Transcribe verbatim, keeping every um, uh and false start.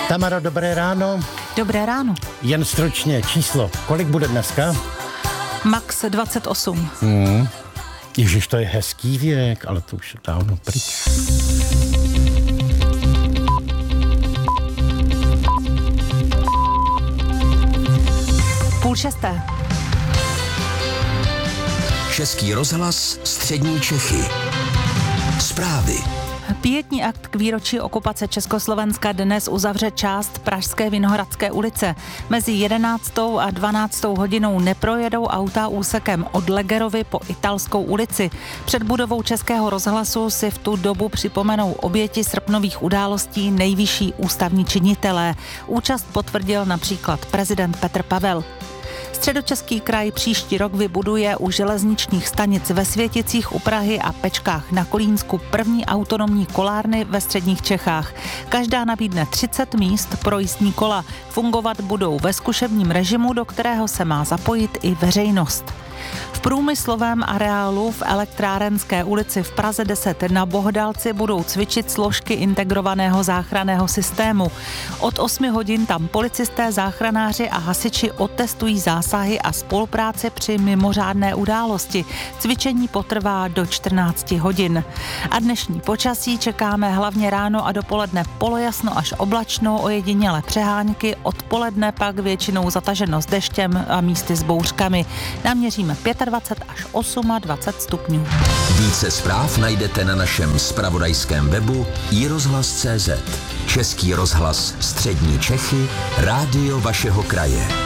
Tamaro, dobré ráno. Dobré ráno. Jen stručně číslo. Kolik bude dneska? Max dvacet osm. Hmm. Ježiš, to je hezký věk, ale to už je dávno pryč. Půl šesté. Český rozhlas, střední Čechy. Zprávy. Pietní akt k výročí okupace Československa dnes uzavře část Pražské Vinohradské ulice. Mezi jedenáctou a dvanáctou hodinou neprojedou auta úsekem od Legerovy po Italskou ulici. Před budovou Českého rozhlasu si v tu dobu připomenou oběti srpnových událostí nejvyšší ústavní činitelé. Účast potvrdil například prezident Petr Pavel. Středočeský kraj příští rok vybuduje u železničních stanic ve Světicích u Prahy a Pečkách na Kolínsku první autonomní kolárny ve středních Čechách. Každá nabídne třicet míst pro jízdní kola. Fungovat budou ve zkušebním režimu, do kterého se má zapojit i veřejnost. V průmyslovém areálu v Elektrárenské ulici v Praze deset na Bohdalci budou cvičit složky integrovaného záchranného systému. Od osmi hodin tam policisté, záchranáři a hasiči otestují zásahy a spolupráci při mimořádné události. Cvičení potrvá do čtrnácti hodin. A dnešní počasí čekáme hlavně ráno a dopoledne polojasno až oblačno, ojedinělé přehánky, odpoledne pak většinou zataženo s deštěm a místy s bouřkami. Naměříme dvacet pět až dvacet osm stupňů. Více zpráv najdete na našem zpravodajském webu i rozhlas tečka cé zet. Český rozhlas, střední Čechy, rádio vašeho kraje.